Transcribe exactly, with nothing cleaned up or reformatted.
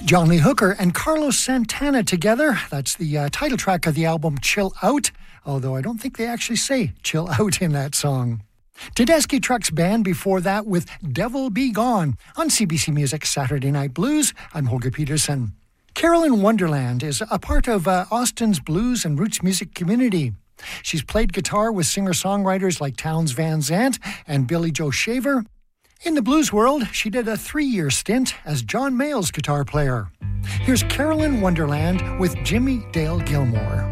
John Lee Hooker and Carlos Santana together. That's the uh, title track of the album Chill Out, although I don't think they actually say chill out in that song. Tedeschi Trucks Band before that with Devil Be Gone on C B C Music Saturday Night Blues. I'm Holger Peterson. Carolyn Wonderland is a part of uh, Austin's blues and roots music community. She's played guitar with singer-songwriters like Townes Van Zandt and Billy Joe Shaver. In the blues world, she did a three-year stint as John Mayall's guitar player. Here's Carolyn Wonderland with Jimmy Dale Gilmore.